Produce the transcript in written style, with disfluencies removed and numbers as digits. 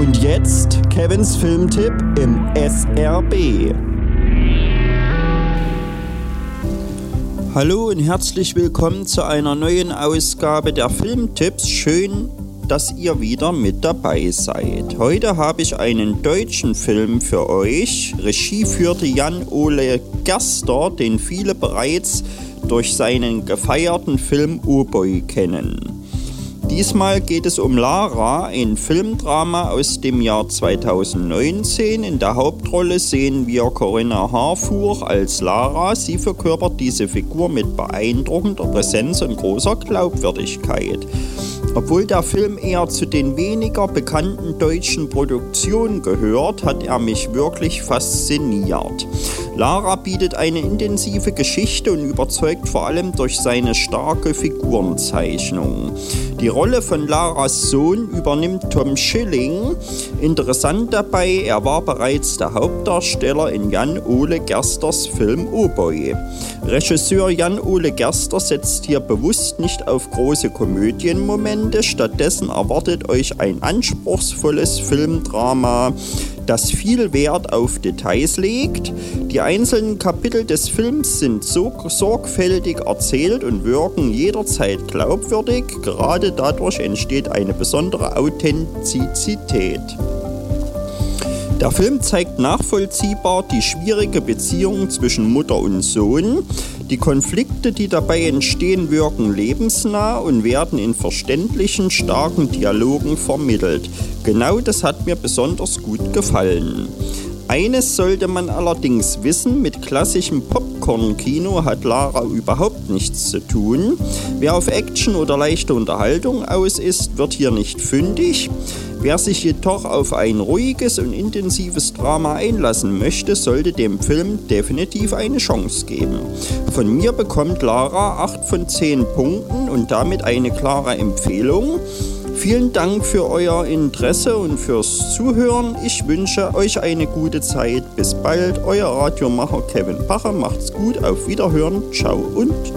Und jetzt Kevins Filmtipp im SRB. Hallo und herzlich willkommen zu einer neuen Ausgabe der Filmtipps. Schön, dass ihr wieder mit dabei seid. Heute habe ich einen deutschen Film für euch. Regie führte Jan-Ole Gerster, den viele bereits durch seinen gefeierten Film Oboy kennen. Diesmal geht es um Lara, ein Filmdrama aus dem Jahr 2019. In der Hauptrolle sehen wir Corinna Harfouch als Lara. Sie verkörpert diese Figur mit beeindruckender Präsenz und großer Glaubwürdigkeit. Obwohl der Film eher zu den weniger bekannten deutschen Produktionen gehört, hat er mich wirklich fasziniert. Lara bietet eine intensive Geschichte und überzeugt vor allem durch seine starke Figurenzeichnung. Die Rolle von Laras Sohn übernimmt Tom Schilling. Interessant dabei, er war bereits der Hauptdarsteller in Jan-Ole Gersters Film Oboy. Regisseur Jan-Ole Gerster setzt hier bewusst nicht auf große Komödienmomente, stattdessen erwartet euch ein anspruchsvolles Filmdrama, das viel Wert auf Details legt. Die einzelnen Kapitel des Films sind so sorgfältig erzählt und wirken jederzeit glaubwürdig. Gerade dadurch entsteht eine besondere Authentizität. Der Film zeigt nachvollziehbar die schwierige Beziehung zwischen Mutter und Sohn. Die Konflikte, die dabei entstehen, wirken lebensnah und werden in verständlichen, starken Dialogen vermittelt. Genau das hat mir besonders gut gefallen. Eines sollte man allerdings wissen, mit klassischem Popcorn-Kino hat Lara überhaupt nichts zu tun. Wer auf Action oder leichte Unterhaltung aus ist, wird hier nicht fündig. Wer sich jedoch auf ein ruhiges und intensives Drama einlassen möchte, sollte dem Film definitiv eine Chance geben. Von mir bekommt Lara 8 von 10 Punkten und damit eine klare Empfehlung. Vielen Dank für euer Interesse und fürs Zuhören. Ich wünsche euch eine gute Zeit. Bis bald, euer Radiomacher Kevin Pacher. Macht's gut, auf Wiederhören, ciao und